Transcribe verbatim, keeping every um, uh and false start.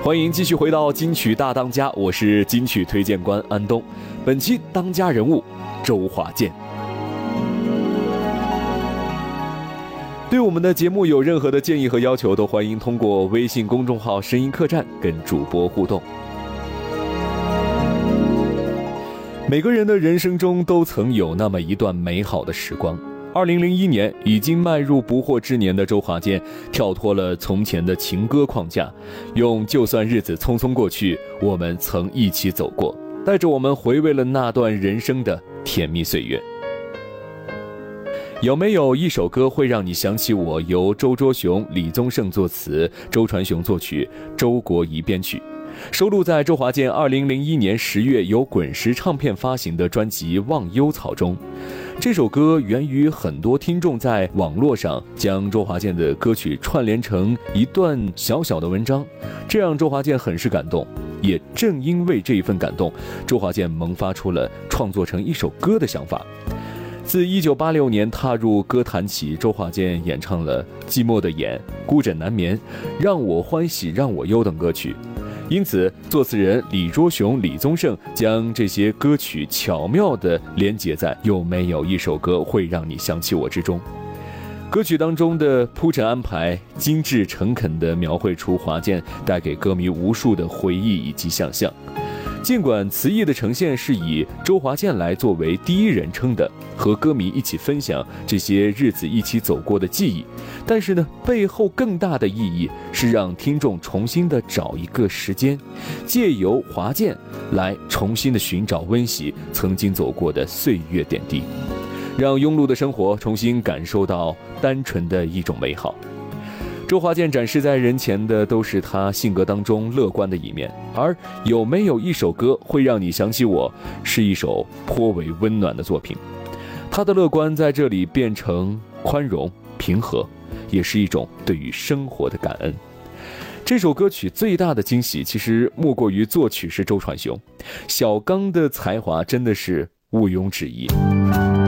欢迎继续回到金曲大当家，我是金曲推荐官安东。本期当家人物周华健。对我们的节目有任何的建议和要求，都欢迎通过微信公众号声音客栈跟主播互动。每个人的人生中都曾有那么一段美好的时光。二零零一年，已经迈入不惑之年的周华健跳脱了从前的情歌框架，用就算日子匆匆过去，我们曾一起走过，带着我们回味了那段人生的甜蜜岁月。有没有一首歌会让你想起我？由周卓雄、李宗盛作词，周传雄作曲，周国仪编曲，收录在周华健二零零一年十月由滚石唱片发行的专辑《忘忧草》中。这首歌源于很多听众在网络上将周华健的歌曲串联成一段小小的文章，这让周华健很是感动。也正因为这一份感动，周华健萌发出了创作成一首歌的想法。自一九八六年踏入歌坛起，周华健演唱了《寂寞的眼》、《孤枕难眠》、《让我欢喜让我忧》等歌曲。因此，作词人李卓雄、李宗盛将这些歌曲巧妙地连结在有没有一首歌会让你想起我之中。歌曲当中的铺陈安排，精致诚恳地描绘出华健带给歌迷无数的回忆以及想象。尽管词意的呈现是以周华健来作为第一人称的，和歌迷一起分享这些日子一起走过的记忆，但是呢，背后更大的意义是让听众重新的找一个时间，借由华健来重新的寻找温习曾经走过的岁月点滴，让庸碌的生活重新感受到单纯的一种美好。周华健展示在人前的都是他性格当中乐观的一面，而有没有一首歌会让你想起我，是一首颇为温暖的作品。他的乐观在这里变成宽容、平和，也是一种对于生活的感恩。这首歌曲最大的惊喜其实莫过于作曲是周传雄，小刚的才华真的是毋庸置疑。